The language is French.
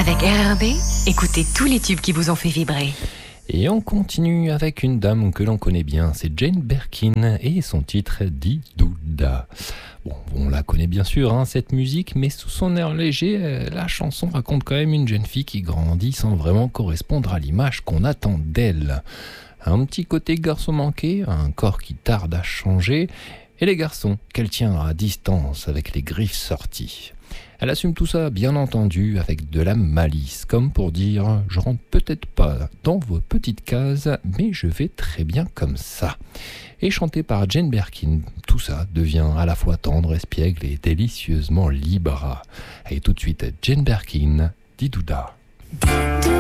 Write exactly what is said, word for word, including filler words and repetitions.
Avec R R B, écoutez tous les tubes qui vous ont fait vibrer. Et on continue avec une dame que l'on connaît bien, c'est Jane Birkin et son titre Didouda. Bon, on la connaît bien sûr, hein, cette musique, mais sous son air léger, la chanson raconte quand même une jeune fille qui grandit sans vraiment correspondre à l'image qu'on attend d'elle. Un petit côté garçon manqué, un corps qui tarde à changer, et les garçons qu'elle tient à distance avec les griffes sorties. Elle assume tout ça, bien entendu, avec de la malice, comme pour dire « Je rentre peut-être pas dans vos petites cases, mais je vais très bien comme ça ». Et chanté par Jane Birkin, tout ça devient à la fois tendre, espiègle et délicieusement libre. Et tout de suite, Jane Birkin, Didouda. Didouda.